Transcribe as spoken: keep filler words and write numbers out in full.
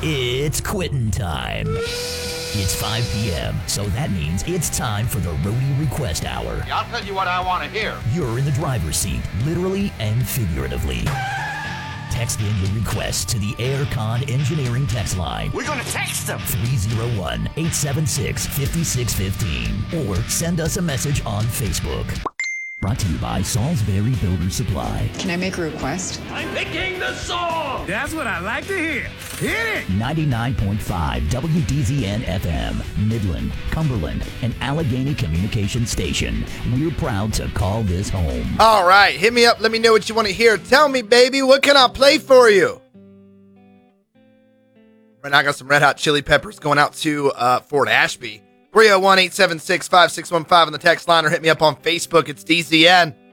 It's quitting time. It's five p.m., so that means it's time for the Roadie Request Hour. I'll tell you what I want to hear. You're in the driver's seat, literally and figuratively. Text in your request to the Aircon Engineering text line. We're going to text them. three oh one, eight seven six, five six one five. Or send us a message on Facebook. Brought to you by Salisbury Builder Supply. Can I make a request? I'm picking the song. That's what I like to hear. Hit it! ninety-nine point five W D Z N F M, Midland, Cumberland, and Allegheny Communication Station. We're proud to call this home. All right, hit me up. Let me know what you want to hear. Tell me, baby, what can I play for you? Right now, I got some Red Hot Chili Peppers going out to uh, Fort Ashby. three oh one, eight seven six, five six one five on the text line, or hit me up on Facebook. It's D Z N.